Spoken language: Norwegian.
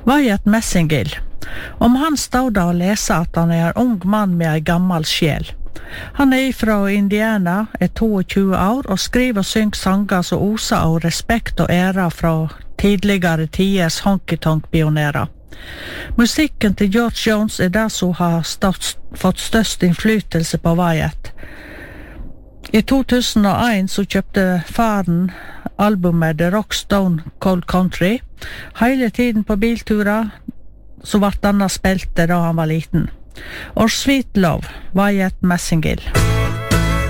Wyatt Messingill. Om han stod det å lese at han en ung mann med en gammel sjel. Han fra Indiana, 22 år, og skriver og synger sanger som oser av respekt og ære fra tidligere tiders honky-tonk-pionerer. Musikken til George Jones det som har fått størst innflytelse på Wyatt. I 2001 så kjøpte faren albumet The Rock Stone Cold Country. Hele tiden på bilturer så ble denne spilte da han var liten. Or Sweet Love, Wyatt Messingill.